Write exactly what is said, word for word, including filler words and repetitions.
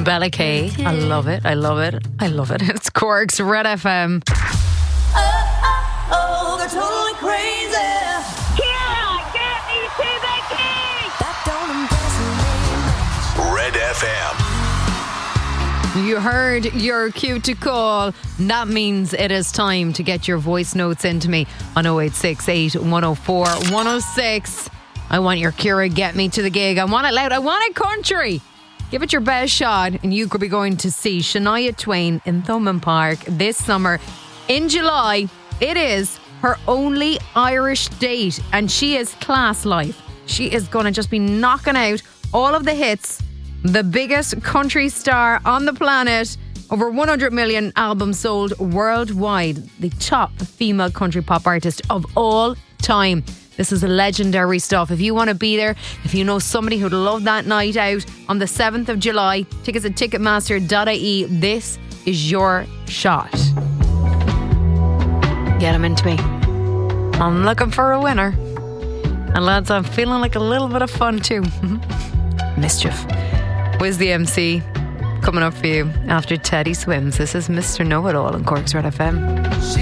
Bella K. I love it. I love it. I love it. It's Cork's Red F M. Oh, oh, oh, they're totally crazy. Kira, get me to the king. That don't impress me. Red F M. You heard your cue to call. That means it is time to get your voice notes into me on oh eight six eight, one oh four, one oh six. I want your Kira, get me to the gig. I want it loud. I want it country. Give it your best shot, and you could be going to see Shania Twain in Thomond Park this summer in July. It is her only Irish date, and she is class life. She is going to just be knocking out all of the hits. The biggest country star on the planet. Over one hundred million albums sold worldwide. The top female country pop artist of all time. This is legendary stuff. If you want to be there, if you know somebody who'd love that night out on the seventh of July, tickets at ticketmaster dot I E. This is your shot. Get them into me. I'm looking for a winner. And lads, I'm feeling like a little bit of fun too. Mischief. Wiz the M C coming up for you after Teddy Swims. This is Mister Know-It-All on Cork's Red F M.